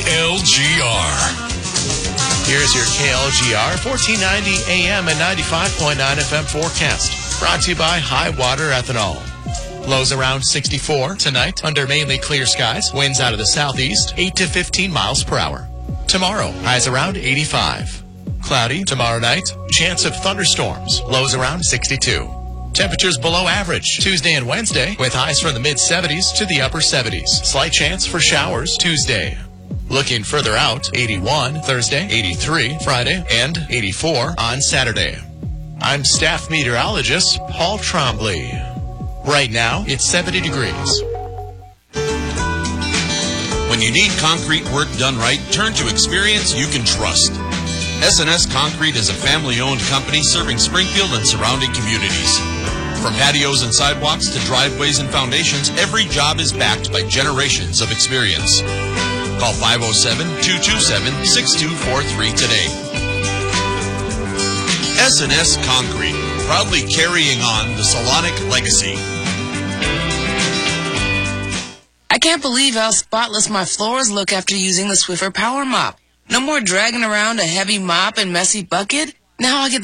KLGR. Here's your KLGR 1490 AM and 95.9 FM forecast. Brought to you by High Water Ethanol. Lows around 64 tonight under mainly clear skies. Winds out of the southeast, 8 to 15 miles per hour. Tomorrow, highs around 85. Cloudy tomorrow night. Chance of thunderstorms. Lows around 62. Temperatures below average Tuesday and Wednesday with highs from the mid-70s to the upper 70s. Slight chance for showers Tuesday. Looking further out, 81 Thursday, 83 Friday, and 84 on Saturday. I'm staff meteorologist Paul Trombley. Right now, it's 70 degrees. When you need concrete work done right, turn to experience you can trust. S&S Concrete is a family-owned company serving Springfield and surrounding communities. From patios and sidewalks to driveways and foundations, every job is backed by generations of experience. Call 507-227-6243 today. S&S Concrete, proudly carrying on the Solonic legacy. I can't believe how spotless my floors look after using the Swiffer Power Mop. No more dragging around a heavy mop and messy bucket. Now I get